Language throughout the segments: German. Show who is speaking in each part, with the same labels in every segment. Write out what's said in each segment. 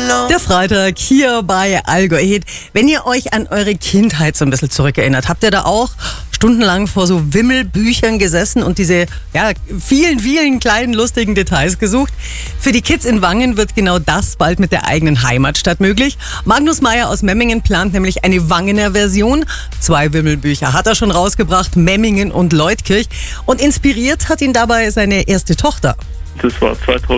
Speaker 1: Der Freitag hier bei Allgäu. Wenn ihr euch an eure Kindheit so ein bisschen zurückerinnert, habt ihr da auch stundenlang vor so Wimmelbüchern gesessen und diese vielen kleinen lustigen Details gesucht? Für die Kids in Wangen wird genau das bald mit der eigenen Heimatstadt möglich. Magnus Meyer aus Memmingen plant nämlich eine Wangener Version. 2 Wimmelbücher hat er schon rausgebracht, Memmingen und Leutkirch. Und inspiriert hat ihn dabei seine erste Tochter.
Speaker 2: Das war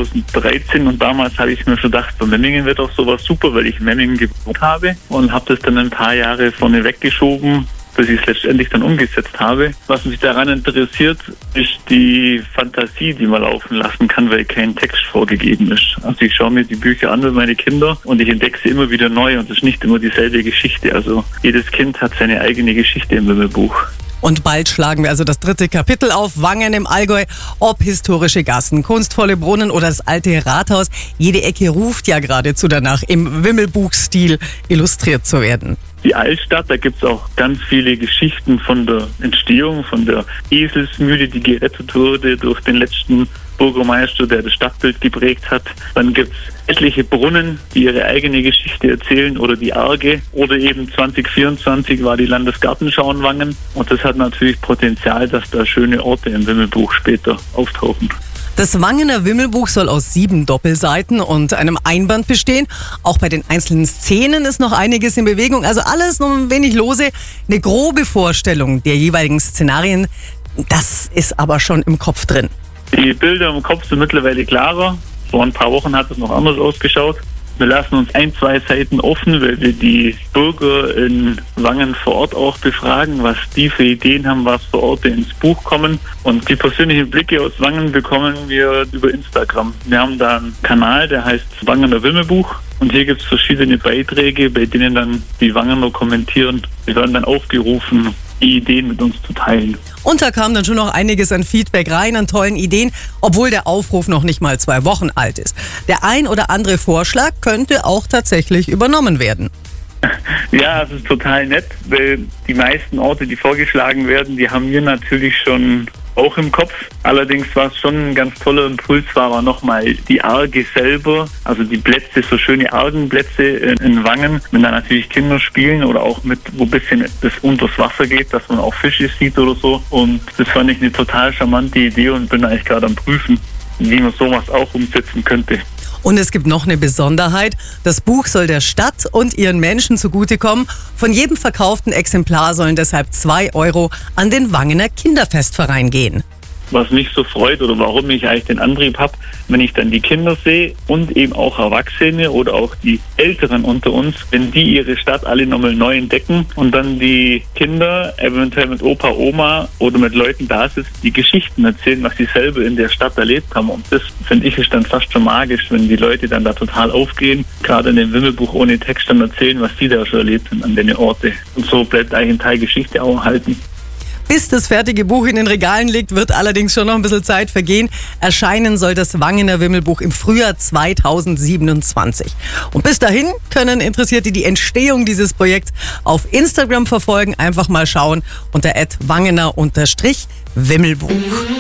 Speaker 2: 2013 und damals habe ich mir schon gedacht, so Memmingen wird auch sowas super, weil ich in Memmingen gewohnt habe und habe das dann ein paar Jahre vorne weggeschoben, bis ich es letztendlich dann umgesetzt habe. Was mich daran interessiert, ist die Fantasie, die man laufen lassen kann, weil kein Text vorgegeben ist. Also ich schaue mir die Bücher an mit meinen Kindern und ich entdecke sie immer wieder neu und es ist nicht immer dieselbe Geschichte. Also jedes Kind hat seine eigene Geschichte im Wimmelbuch.
Speaker 1: Und bald schlagen wir also das 3. Kapitel auf. Wangen im Allgäu. Ob historische Gassen, kunstvolle Brunnen oder das alte Rathaus. Jede Ecke ruft ja geradezu danach, im Wimmelbuchstil illustriert zu werden.
Speaker 2: Die Altstadt, da gibt es auch ganz viele Geschichten von der Entstehung, von der Eselsmühle, die gerettet wurde durch den letzten Bürgermeister, der das Stadtbild geprägt hat. Dann gibt es etliche Brunnen, die ihre eigene Geschichte erzählen, oder die Arge. Oder eben 2024 war die Landesgartenschau in Wangen. Und das hat natürlich Potenzial, dass da schöne Orte im Wimmelbuch später auftauchen.
Speaker 1: Das Wangener Wimmelbuch soll aus 7 Doppelseiten und einem Einband bestehen. Auch bei den einzelnen Szenen ist noch einiges in Bewegung. Also alles noch ein wenig lose. Eine grobe Vorstellung der jeweiligen Szenarien, das ist aber schon im Kopf drin.
Speaker 2: Die Bilder im Kopf sind mittlerweile klarer. Vor ein paar Wochen hat es noch anders ausgeschaut. Wir lassen uns 1-2 Seiten offen, weil wir die Bürger in Wangen vor Ort auch befragen, was die für Ideen haben, was für Orte ins Buch kommen. Und die persönlichen Blicke aus Wangen bekommen wir über Instagram. Wir haben da einen Kanal, der heißt Wangener Wimmelbuch. Und hier gibt es verschiedene Beiträge, bei denen dann die Wangener kommentieren. Wir werden dann aufgerufen, die Ideen mit uns zu teilen.
Speaker 1: Und da kam dann schon noch einiges an Feedback rein, an tollen Ideen, obwohl der Aufruf noch nicht mal 2 Wochen alt ist. Der ein oder andere Vorschlag könnte auch tatsächlich übernommen werden.
Speaker 2: Ja, es ist total nett, weil die meisten Orte, die vorgeschlagen werden, die haben wir natürlich schon auch im Kopf. Allerdings war es schon ein ganz toller Impuls, war aber nochmal die Arge selber, also die Plätze, so schöne Argenplätze in Wangen, wenn da natürlich Kinder spielen oder auch mit, wo ein bisschen das unters Wasser geht, dass man auch Fische sieht oder so. Und das fand ich eine total charmante Idee und bin eigentlich gerade am Prüfen, wie man sowas auch umsetzen könnte.
Speaker 1: Und es gibt noch eine Besonderheit. Das Buch soll der Stadt und ihren Menschen zugutekommen. Von jedem verkauften Exemplar sollen deshalb 2 € an den Wangener Kinderfestverein gehen.
Speaker 2: Was mich so freut oder warum ich eigentlich den Antrieb habe, wenn ich dann die Kinder sehe und eben auch Erwachsene oder auch die Älteren unter uns, wenn die ihre Stadt alle nochmal neu entdecken und dann die Kinder eventuell mit Opa, Oma oder mit Leuten da sitzen, die Geschichten erzählen, was sie selber in der Stadt erlebt haben. Und das, finde ich, ist dann fast schon magisch, wenn die Leute dann da total aufgehen, gerade in dem Wimmelbuch ohne Text dann erzählen, was sie da schon erlebt haben an den Orten. Und so bleibt eigentlich ein Teil Geschichte auch erhalten.
Speaker 1: Bis das fertige Buch in den Regalen liegt, wird allerdings schon noch ein bisschen Zeit vergehen. Erscheinen soll das Wangener Wimmelbuch im Frühjahr 2027. Und bis dahin können Interessierte die Entstehung dieses Projekts auf Instagram verfolgen. Einfach mal schauen unter @wangener_Wimmelbuch.